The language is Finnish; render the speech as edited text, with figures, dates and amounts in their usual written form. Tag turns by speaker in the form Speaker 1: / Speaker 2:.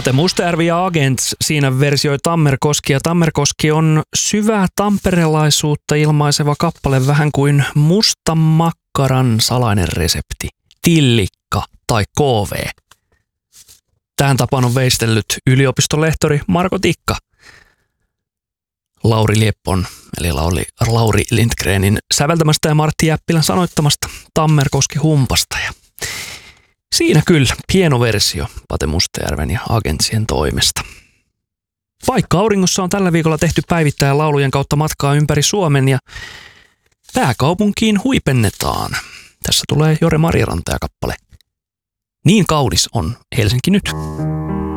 Speaker 1: Pate Mustajärvi ja Agents siinä versioi Tammerkoski. Ja Tammerkoski on syvää tamperelaisuutta ilmaiseva kappale, vähän kuin mustan makkaran salainen resepti, tillikka tai KV. Tähän tapaan on veistellyt yliopistolehtori Marko Tikka. Lauri Lieppon, eli Lauri Lindgrenin säveltämästä ja Martti Jäppilän sanoittamasta Tammerkoski-humpasta. Ja siinä kyllä hieno versio Pate Mustajärven ja Agentsien toimesta. Paikka auringossa on tällä viikolla tehty päivittäin laulujen kautta matkaa ympäri Suomen ja pääkaupunkiin huipennetaan. Tässä tulee Jore Mariranta ja kappale. Niin kaunis on Helsinki nyt.